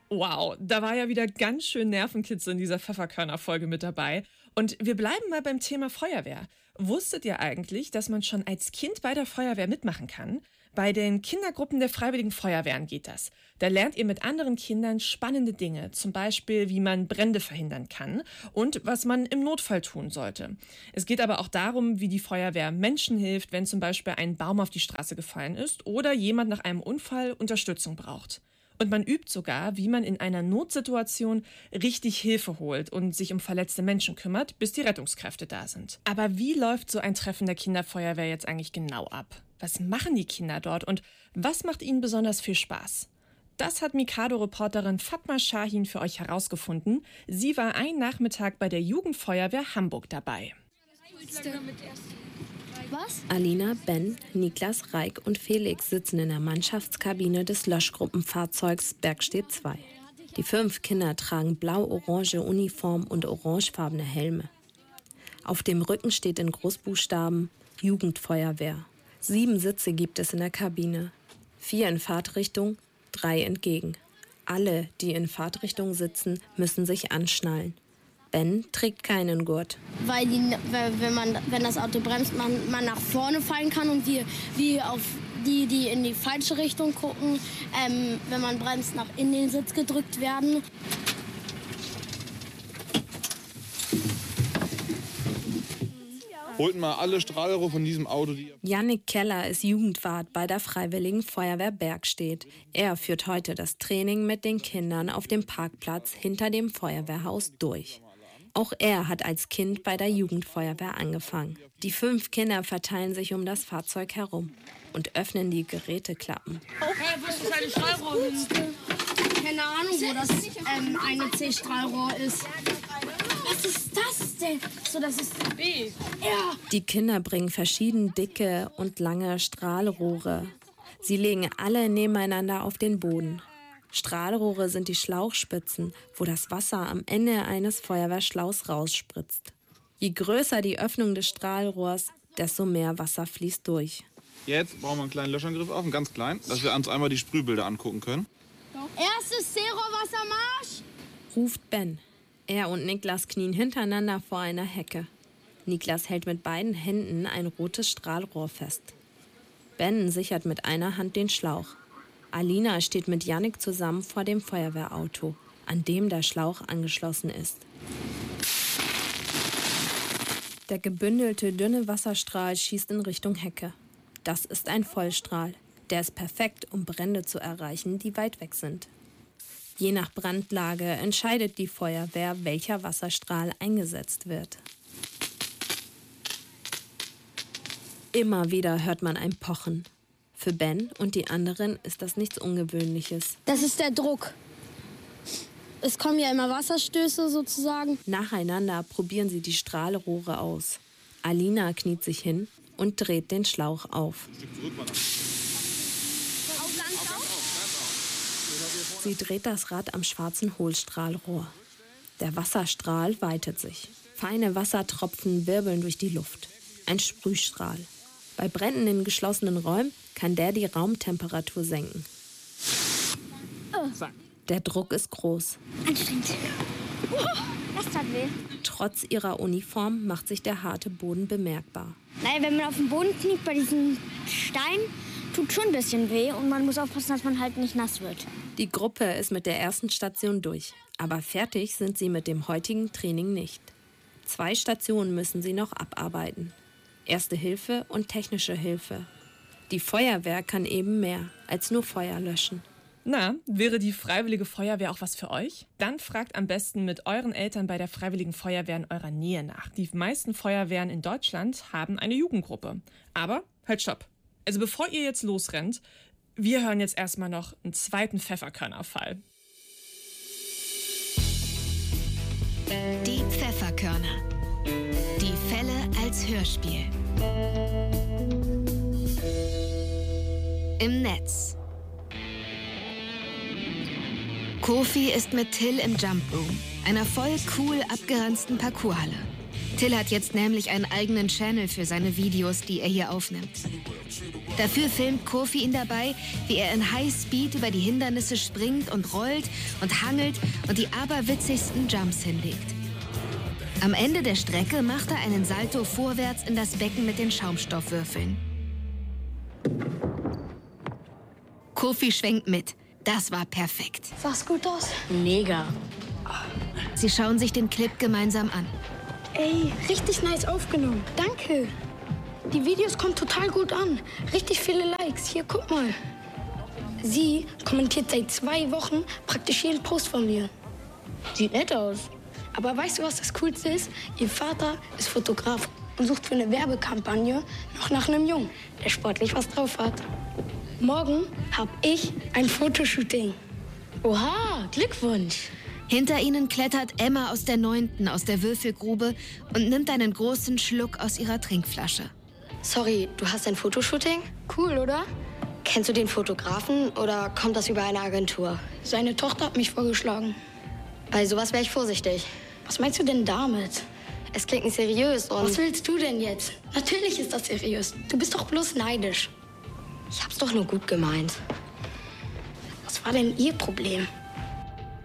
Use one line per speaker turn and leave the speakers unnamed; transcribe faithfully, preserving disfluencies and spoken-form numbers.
Wow, da war ja wieder ganz schön Nervenkitzel in dieser Pfefferkörner-Folge mit dabei. Und wir bleiben mal beim Thema Feuerwehr. Wusstet ihr eigentlich, dass man schon als Kind bei der Feuerwehr mitmachen kann? Bei den Kindergruppen der Freiwilligen Feuerwehren geht das. Da lernt ihr mit anderen Kindern spannende Dinge, zum Beispiel, wie man Brände verhindern kann und was man im Notfall tun sollte. Es geht aber auch darum, wie die Feuerwehr Menschen hilft, wenn zum Beispiel ein Baum auf die Straße gefallen ist oder jemand nach einem Unfall Unterstützung braucht. Und man übt sogar, wie man in einer Notsituation richtig Hilfe holt und sich um verletzte Menschen kümmert, bis die Rettungskräfte da sind. Aber wie läuft so ein Treffen der Kinderfeuerwehr jetzt eigentlich genau ab? Was machen die Kinder dort und was macht ihnen besonders viel Spaß? Das hat Mikado-Reporterin Fatma Shahin für euch herausgefunden. Sie war einen Nachmittag bei der Jugendfeuerwehr Hamburg dabei.
Was? Alina, Ben, Niklas, Raik und Felix sitzen in der Mannschaftskabine des Löschgruppenfahrzeugs Bergstedt zwei. Die fünf Kinder tragen blau-orange Uniform und orangefarbene Helme. Auf dem Rücken steht in Großbuchstaben Jugendfeuerwehr. Sieben Sitze gibt es in der Kabine. Vier in Fahrtrichtung, drei entgegen. Alle, die in Fahrtrichtung sitzen, müssen sich anschnallen. Ben trägt keinen Gurt.
Weil, die, wenn, man, wenn das Auto bremst, man, man nach vorne fallen kann und wir, wir auf die, die in die falsche Richtung gucken, ähm, wenn man bremst, nach in den Sitz gedrückt werden.
Holt mal alle Strahlrohre von diesem Auto. Die
Jannik Keller ist Jugendwart bei der Freiwilligen Feuerwehr Bergstedt. Er führt heute das Training mit den Kindern auf dem Parkplatz hinter dem Feuerwehrhaus durch. Auch er hat als Kind bei der Jugendfeuerwehr angefangen. Die fünf Kinder verteilen sich um das Fahrzeug herum und öffnen die Geräteklappen.
Okay, wo ist eine Strahlrohr hin? Keine Ahnung, wo das ähm, eine C-Strahlrohr ist. Was ist das denn? So, das ist B. Ja.
Die Kinder bringen verschieden dicke und lange Strahlrohre. Sie legen alle nebeneinander auf den Boden. Strahlrohre sind die Schlauchspitzen, wo das Wasser am Ende eines Feuerwehrschlauchs rausspritzt. Je größer die Öffnung des Strahlrohrs, desto mehr Wasser fließt durch.
Jetzt brauchen wir einen kleinen Löschangriff auf, einen ganz kleinen, dass wir uns einmal die Sprühbilder angucken können.
Erstes C-Rohrwassermarsch!
Ruft Ben. Er und Niklas knien hintereinander vor einer Hecke. Niklas hält mit beiden Händen ein rotes Strahlrohr fest. Ben sichert mit einer Hand den Schlauch. Alina steht mit Jannik zusammen vor dem Feuerwehrauto, an dem der Schlauch angeschlossen ist. Der gebündelte, dünne Wasserstrahl schießt in Richtung Hecke. Das ist ein Vollstrahl. Der ist perfekt, um Brände zu erreichen, die weit weg sind. Je nach Brandlage entscheidet die Feuerwehr, welcher Wasserstrahl eingesetzt wird. Immer wieder hört man ein Pochen. Für Ben und die anderen ist das nichts Ungewöhnliches.
Das ist der Druck. Es kommen ja immer Wasserstöße sozusagen.
Nacheinander probieren sie die Strahlrohre aus. Alina kniet sich hin und dreht den Schlauch auf. Sie dreht das Rad am schwarzen Hohlstrahlrohr. Der Wasserstrahl weitet sich. Feine Wassertropfen wirbeln durch die Luft. Ein Sprühstrahl. Bei Bränden in geschlossenen Räumen kann der die Raumtemperatur senken.
Oh.
Der Druck ist groß.
Anstrengend. Uh, das tat weh.
Trotz ihrer Uniform macht sich der harte Boden bemerkbar.
Naja, wenn man auf dem Boden kniet bei diesem Stein, tut schon ein bisschen weh und man muss aufpassen, dass man halt nicht nass wird.
Die Gruppe ist mit der ersten Station durch, aber fertig sind sie mit dem heutigen Training nicht. Zwei Stationen müssen sie noch abarbeiten. Erste Hilfe und technische Hilfe. Die Feuerwehr kann eben mehr als nur Feuer löschen.
Na, wäre die Freiwillige Feuerwehr auch was für euch? Dann fragt am besten mit euren Eltern bei der Freiwilligen Feuerwehr in eurer Nähe nach. Die meisten Feuerwehren in Deutschland haben eine Jugendgruppe. Aber halt stopp. Also bevor ihr jetzt losrennt, wir hören jetzt erstmal noch einen zweiten Pfefferkörner-Fall.
Die Pfefferkörner. Die Fälle als Hörspiel. Im Netz. Kofi ist mit Till im Jump Room, einer voll cool abgeranzten Parkourhalle. Till hat jetzt nämlich einen eigenen Channel für seine Videos, die er hier aufnimmt. Dafür filmt Kofi ihn dabei, wie er in Highspeed über die Hindernisse springt und rollt und hangelt und die aberwitzigsten Jumps hinlegt. Am Ende der Strecke macht er einen Salto vorwärts in das Becken mit den Schaumstoffwürfeln. Kofi schwenkt mit. Das war perfekt.
Sah's gut aus?
Mega.
Sie schauen sich den Clip gemeinsam an.
Ey, richtig nice aufgenommen. Danke. Die Videos kommen total gut an. Richtig viele Likes. Hier, guck mal. Sie kommentiert seit zwei Wochen praktisch jeden Post von mir.
Sieht nett aus.
Aber weißt du, was das Coolste ist? Ihr Vater ist Fotograf und sucht für eine Werbekampagne noch nach einem Jungen, der sportlich was drauf hat. Morgen hab ich ein Fotoshooting.
Oha, Glückwunsch.
Hinter ihnen klettert Emma aus der Neunten aus der Würfelgrube und nimmt einen großen Schluck aus ihrer Trinkflasche.
Sorry, du hast ein Fotoshooting?
Cool, oder?
Kennst du den Fotografen oder kommt das über eine Agentur?
Seine Tochter hat mich vorgeschlagen.
Bei sowas wäre ich vorsichtig.
Was meinst du denn damit?
Es klingt nicht seriös und...
Was willst du denn jetzt? Natürlich ist das seriös. Du bist doch bloß neidisch.
Ich hab's doch nur gut gemeint.
Was war denn Ihr Problem?